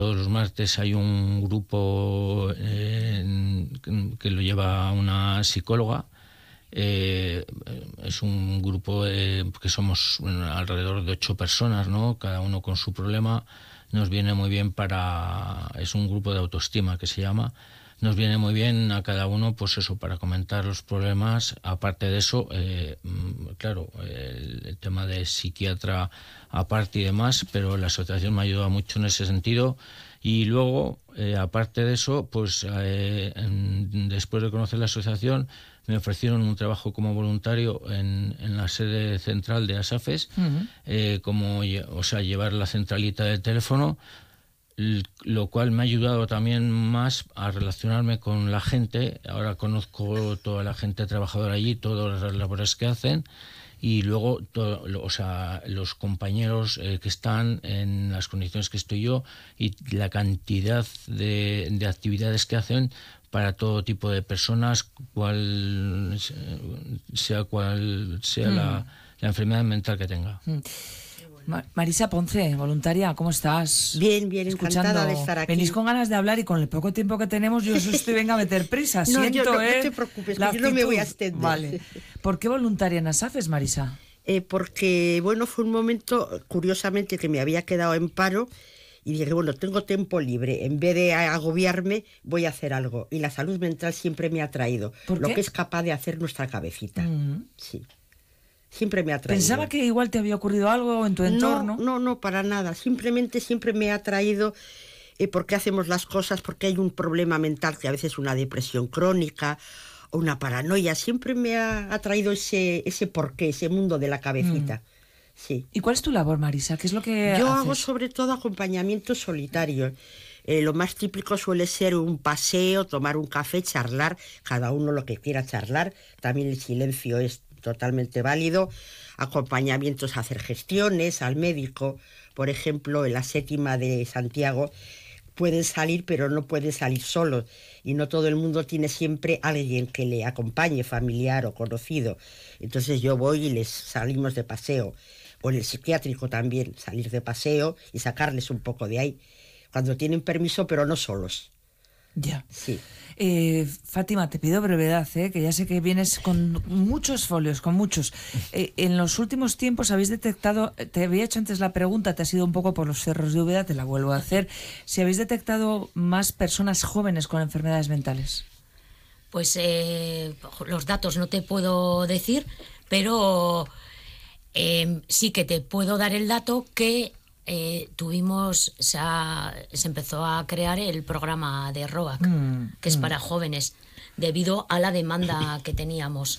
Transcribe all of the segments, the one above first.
Todos los martes hay un grupo que lo lleva una psicóloga. Es un grupo que somos alrededor de 8 personas, ¿no? Cada uno con su problema. Nos viene muy bien es un grupo de autoestima que se llama. Nos viene muy bien a cada uno, pues eso, para comentar los problemas. Aparte de eso, claro, el tema de psiquiatra aparte y demás, pero la asociación me ha ayudado mucho en ese sentido. Y luego, aparte de eso, pues después de conocer la asociación, me ofrecieron un trabajo como voluntario en la sede central de ASAFES, llevar la centralita del teléfono, lo cual me ha ayudado también más a relacionarme con la gente. Ahora conozco toda la gente trabajadora allí, todas las labores que hacen, y luego los compañeros que están en las condiciones que estoy yo y la cantidad de actividades que hacen para todo tipo de personas, cual sea la enfermedad mental que tenga. Marisa Ponce, voluntaria, ¿cómo estás? Bien, encantada de estar aquí. Venís con ganas de hablar y con el poco tiempo que tenemos yo estoy venga a meter prisa. No, Siento, no te preocupes, que yo no me voy a extender. Vale. ¿Por qué voluntaria en ASAFES, Marisa? Porque, fue un momento, curiosamente, que me había quedado en paro y dije, tengo tiempo libre, en vez de agobiarme, voy a hacer algo. Y la salud mental siempre me ha atraído, lo que es capaz de hacer nuestra cabecita. Sí. Siempre me ha atraído. Pensaba que igual te había ocurrido algo en tu entorno. No, para nada. Simplemente siempre me ha atraído por qué hacemos las cosas, porque hay un problema mental, que a veces una depresión crónica o una paranoia. Siempre me ha atraído ese porqué, ese mundo de la cabecita. Sí. ¿Y cuál es tu labor, Marisa? ¿Qué es lo que Yo haces? hago sobre todo acompañamiento solitario. Lo más típico suele ser un paseo, tomar un café, charlar, cada uno lo que quiera charlar. También el silencio es totalmente válido. Acompañamientos a hacer gestiones, al médico. Por ejemplo, en la 7ª de Santiago pueden salir, pero no pueden salir solos. Y no todo el mundo tiene siempre alguien que le acompañe, familiar o conocido. Entonces yo voy y les salimos de paseo. O en el psiquiátrico también, salir de paseo y sacarles un poco de ahí. Cuando tienen permiso, pero no solos. Ya. Sí. Fátima, te pido brevedad, que ya sé que vienes con muchos folios, con muchos. En los últimos tiempos habéis detectado, te había hecho antes la pregunta, te has ido un poco por los cerros de Úbeda, te la vuelvo a hacer, si habéis detectado más personas jóvenes con enfermedades mentales. Pues los datos no te puedo decir, pero sí que te puedo dar el dato que se empezó a crear el programa de ROAC, que es para jóvenes, debido a la demanda que teníamos.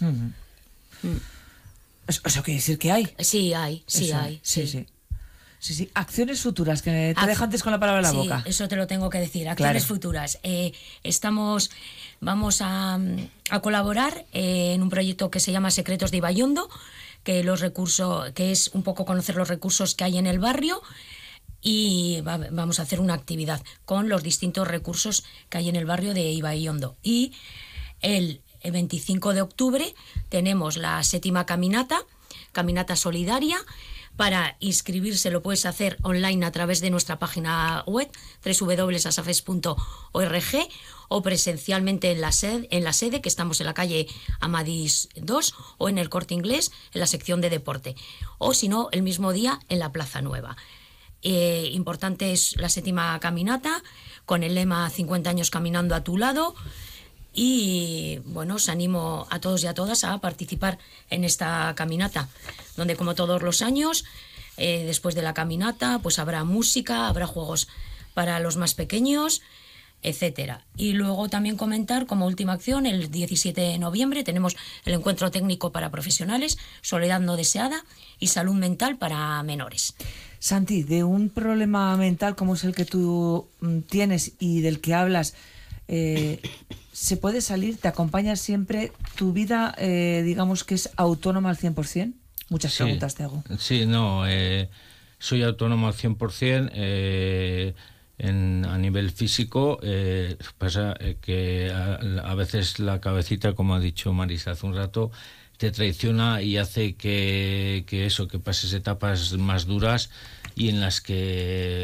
¿Eso quiere decir que hay? Sí, hay. Sí. Acciones futuras, que te dejo antes con la palabra en la boca. Eso te lo tengo que decir. Acciones futuras. Vamos a colaborar en un proyecto que se llama Secretos de Ibaiondo, que es un poco conocer los recursos que hay en el barrio, y vamos a hacer una actividad con los distintos recursos que hay en el barrio de Ibaiondo. Y el 25 de octubre tenemos la 7ª caminata solidaria. Para inscribirse lo puedes hacer online a través de nuestra página web www.asafes.org o presencialmente en la sede, que estamos en la calle Amadís 2, o en el Corte Inglés en la sección de deporte, o si no el mismo día en la Plaza Nueva. Importante es la 7ª caminata con el lema 50 años caminando a tu lado. Y os animo a todos y a todas a participar en esta caminata, donde, como todos los años, después de la caminata, pues habrá música, habrá juegos para los más pequeños, etcétera. Y luego también comentar, como última acción, el 17 de noviembre tenemos el encuentro técnico para profesionales, soledad no deseada y salud mental para menores. Santi, de un problema mental como es el que tú tienes y del que hablas, ¿se puede salir? ¿Te acompaña siempre? ¿Tu vida, digamos que es autónoma al 100%? Muchas preguntas te hago. Sí, soy autónomo al 100%. A nivel físico, pasa que a veces la cabecita, como ha dicho Marisa hace un rato, te traiciona y hace que pases etapas más duras y en las que